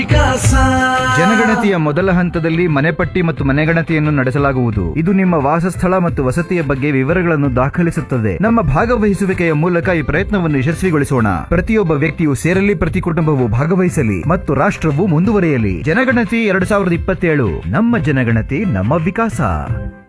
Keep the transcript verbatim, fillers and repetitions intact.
ಜನಗಣತಿಯ ಮೊದಲ ಹಂತದಲ್ಲಿ ಮನೆಪಟ್ಟಿ ಮತ್ತು ಮನೆಗಣತಿಯನ್ನು ನಡೆಸಲಾಗುವುದು. ಇದು ನಿಮ್ಮ ವಾಸಸ್ಥಳ ಮತ್ತು ವಸತಿಯ ಬಗ್ಗೆ ವಿವರಗಳನ್ನು ದಾಖಲಿಸುತ್ತದೆ. ನಮ್ಮ ಭಾಗವಹಿಸುವಿಕೆಯ ಮೂಲಕ ಈ ಪ್ರಯತ್ನವನ್ನು ಯಶಸ್ವಿಗೊಳಿಸೋಣ. ಪ್ರತಿಯೊಬ್ಬ ವ್ಯಕ್ತಿಯು ಸೇರಲಿ, ಪ್ರತಿ ಕುಟುಂಬವು ಭಾಗವಹಿಸಲಿ ಮತ್ತು ರಾಷ್ಟ್ರವು ಮುಂದುವರಿಯಲಿ. ಜನಗಣತಿ ಎರಡ್ ಸಾವಿರದ ಇಪ್ಪತ್ತೇಳು, ನಮ್ಮ ಜನಗಣತಿ ನಮ್ಮ ವಿಕಾಸ.